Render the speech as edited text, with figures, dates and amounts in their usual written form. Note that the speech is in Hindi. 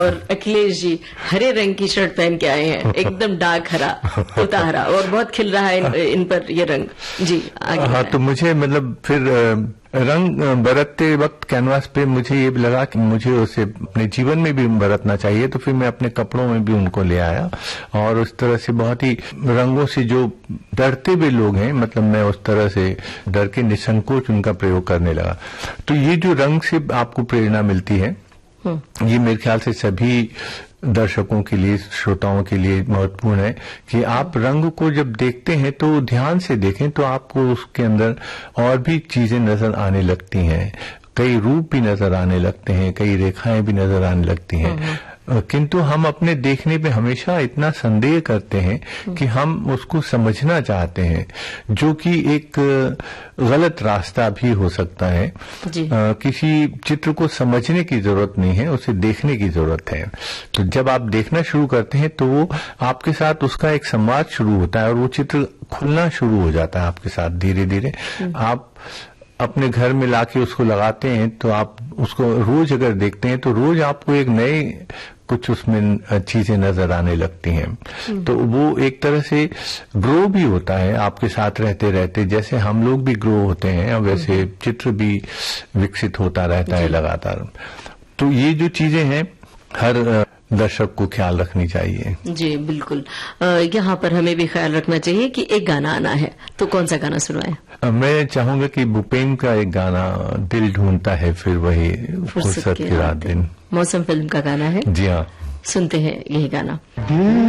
और अखिलेश जी हरे रंग की शर्ट पहन के आए हैं, एकदम डार्क हरा, तोता हरा, और बहुत खिल रहा है इन पर ये रंग। जी आगे। हाँ, तो मुझे मतलब फिर रंग बरतते वक्त कैनवास पे मुझे ये भी लगा कि मुझे उसे अपने जीवन में भी बरतना चाहिए, तो फिर मैं अपने कपड़ों में भी उनको ले आया और उस तरह से बहुत ही रंगों से जो डरते भी लोग हैं, मतलब मैं उस तरह से डर के निसंकोच उनका प्रयोग करने लगा। तो ये जो रंग से आपको प्रेरणा मिलती है, ये मेरे ख्याल से सभी दर्शकों के लिए, श्रोताओं के लिए महत्वपूर्ण है कि आप रंग को जब देखते हैं तो ध्यान से देखें, तो आपको उसके अंदर और भी चीजें नजर आने लगती हैं, कई रूप भी नजर आने लगते हैं, कई रेखाएं भी नजर आने लगती हैं। किंतु हम अपने देखने पे हमेशा इतना संदेह करते हैं कि हम उसको समझना चाहते हैं, जो कि एक गलत रास्ता भी हो सकता है। किसी चित्र को समझने की जरूरत नहीं है, उसे देखने की जरूरत है। तो जब आप देखना शुरू करते हैं तो वो आपके साथ उसका एक संवाद शुरू होता है और वो चित्र खुलना शुरू हो जाता है आपके साथ धीरे धीरे। आप अपने घर में लाके उसको लगाते हैं तो आप उसको रोज अगर देखते हैं तो रोज आपको एक नए कुछ उसमें चीजें नजर आने लगती हैं। तो वो एक तरह से ग्रो भी होता है आपके साथ रहते रहते, जैसे हम लोग भी ग्रो होते हैं वैसे चित्र भी विकसित होता रहता है लगातार। तो ये जो चीजें हैं हर दर्शक को ख्याल रखनी चाहिए। जी बिल्कुल। यहाँ पर हमें भी ख्याल रखना चाहिए कि एक गाना आना है, तो कौन सा गाना सुनवाएं? मैं चाहूंगा कि भूपेन का एक गाना दिल ढूंढता है फिर वही फुर्सत की रात दिन, मौसम फिल्म का गाना है। जी हाँ, सुनते हैं यही गाना।